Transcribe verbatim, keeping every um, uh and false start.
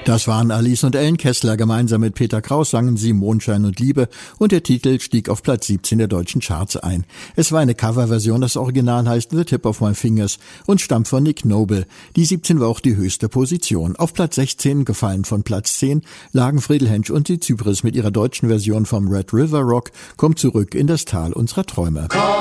Das waren Alice und Ellen Kessler. Gemeinsam mit Peter Kraus sangen sie Mondschein und Liebe und der Titel stieg auf Platz siebzehn der deutschen Charts ein. Es war eine Coverversion, das Original heißt The Tip of My Fingers und stammt von Nick Noble. Die siebzehn war auch die höchste Position. Auf Platz sechzehn, gefallen von Platz zehn, lagen Friedel Hensch und die Zypris mit ihrer deutschen Version vom Red River Rock, kommt zurück in das Tal unserer Träume.